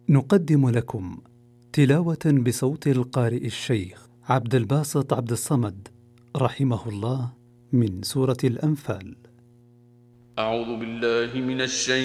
نقدم لكم تلاوة بصوت القارئ الشيخ عبد الباسط عبد الصمد رحمه الله من سورة الأنفال. أعوذ بالله من الشيطان